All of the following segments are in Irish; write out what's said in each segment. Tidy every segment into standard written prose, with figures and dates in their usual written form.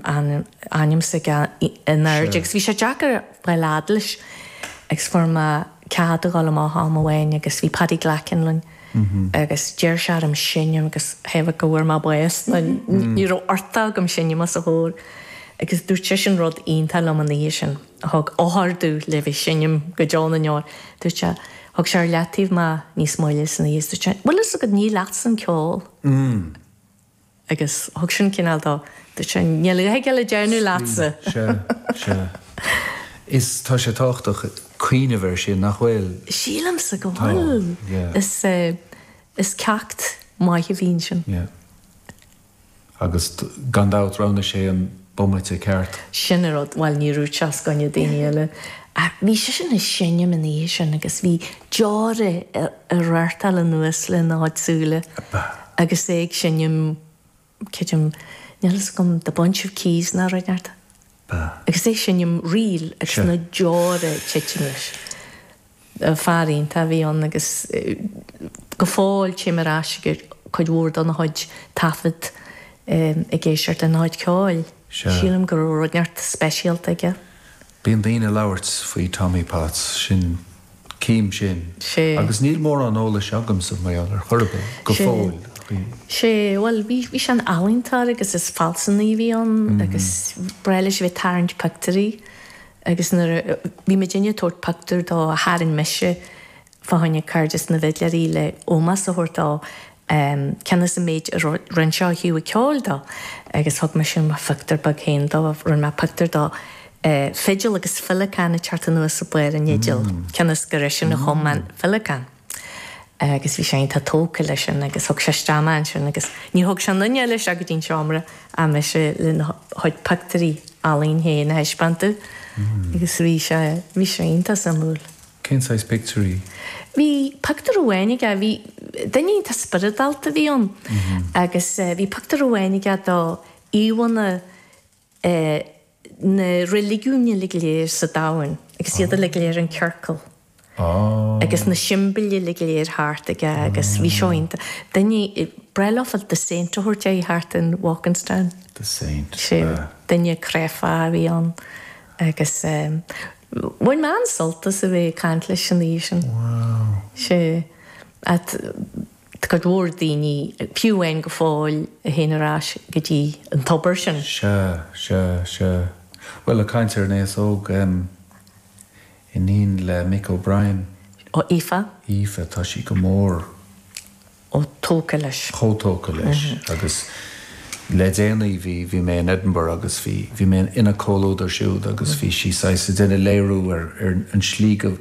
anim sa an aird agus bhí sé Jackar breiládlis agus forma cad gáil má hámhain agus bhí padí ghlacin agus deir se am sinne agus hefh go bhfuir má buas ní ro orta gom sinne mas a hór agus dúirt sin rud iontal am an sin thug áthardú le bhí sinnim go John neir dúirt se thug sé letíh má níos máile san níos dúirt bhfuil is go ní leat san ceáil agus thug sin cinál dúirt se neala geile dearnú lása Is tá sé táchtach cuioinehar sin nach bhfuil sílam sa go bhfuil is ceacht maithe bhín sin agus gandát rana sé an bomite ceart sinna rud bhil níú teas ganne daine eile bhí sé sin is sinne man é sin agus bhí deáre a réirtal an nuas le náidsúla agus éag sinnim cidim nelas gom the bunch of keys na roinearta agus é sinnim riil agus na deáre titinis farín tá bhí an agus go fáil tíimeráisigur chuid bhór an chuid tafad i ggéisiart an náid ceáil sílam gur roineart speisialt aige Bíon daoine labhairt faoi Tommy Potts sin cíim sin agus níl mór an óla seagam sa mé ar churbe go fáil sé bhfuil bhí an alíntar agus is falsan í bhí an agus breiles bheith tarint pactarí agus bhí me dinne tuairt pactar dá a háann meise fáinne cardis na bheitleirí le ómas a thuirtá ceanna sa méid ran seo hiú a ceáildá agus thug me sin má factar bag chéin dá run me pactar dá féidir agus fillacán teartta nua sa buir an éidir ceannas go sin na chomán fillacán. Agus bhí sé tá tóca lei sin agus thug sé stáán sin agus ní thug se nunne leis a go dtín seomra a me se le chuid pactarí alíon héana na heispanta agus bhí sé ionta san múl. Cénsáis picturí? Bhí pactar bhhainnig a bhí daine tá spiridalta bhí an agus bhí pactar bhhainnig dá íhana na religiúne le léir sa dáhain agus iad le léir an ceircail. Agus na siimbilí le léir háart aige agus bhí seointa. Daine breilofal de Saint thuirte í háart in Walkinstown. The Saint. Daine créfa bhí an agus bhain man solta sa bheith cant leis an í sin. sé go dúir daoine fiúhain go fáil a héanaráis go dtí an tobar sin. Se. Well, a caiintear néos óg iníon le Mick O'Brien. Ó Aoife? Aoife, tá sí go mór. Ó tóca leis. Chótóca leis. Agus le déanaí bhí mé in Edinburgh agus bhí mé ina cólódar siúd agus bhí sí sa déine léirú ar an slí go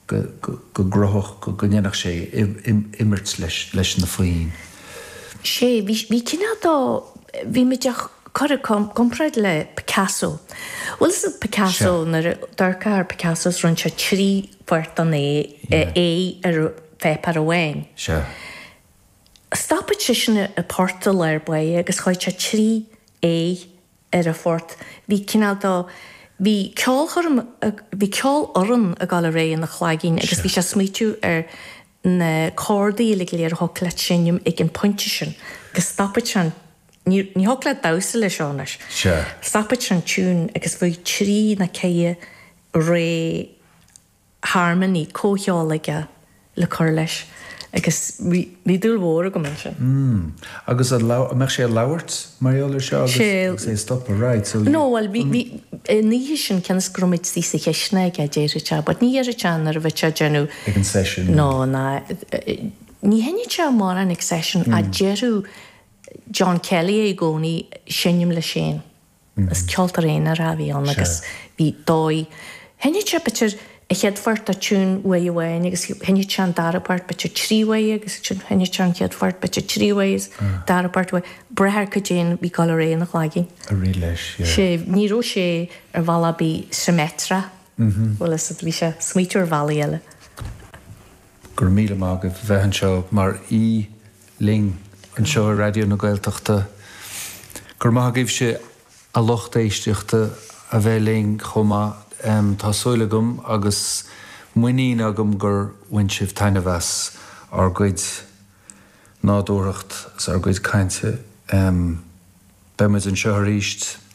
groch go gnéach sé imirt leis na faoin. sé bhí cinná dá bhí me deach chuir compráid le Picasso. Bhfuil is Picasso darcar Picassos run se trí fuirt an é ar fépar a bhhain. Se. Stopid sé sinna a portal ar buí agus chuid se trí é ar a fort. Bhí cinál dá bhí ceáil orm a gáil ré na chláigín agus bhí se smitiú ar na códaí le léir hola sinnim ag an pointe sin agus stopid sin ní hola dasa le seánas. Stopid sin tún agus bhfuil trí na céie ré harmony cócheálaige le chur leis. Agus bhí dúil mhór go man sin. Agus me sé labhairt marir seo agus sé stop a right. No, bhil ní sin cenas gromid sí sa cheisna ag déir te, bud ní ar a teanar a bheith te genú. Ag an session? No, ní henne te mar an ag session a déirú John Kelly é gcónaí sinnim le sin. Is ceoltar éana a bhí an agus bhí dói. Henne te betir a cheadfart a tún bhain agus henne tean darapart betir tríhaid agus henne tean cheadfart betir tríhaid darapart brethir go déan bhí gáil ré nach chláigin. A rí leis, sé níró sé ar bhela bí Symmetra bhfuil is bhí sé smuitiúr bhela eile. Gur míle mágah bheithan seo mar í ling an seo a radio na Gaeltachta. Gur mágah sé a locht éisteachta a bheith ling chomá tá súla gom agus muoín agam gur bhain sibh taine bheas ar gcuid nádúireacht ar gcuid cainte beimiid an seo ríist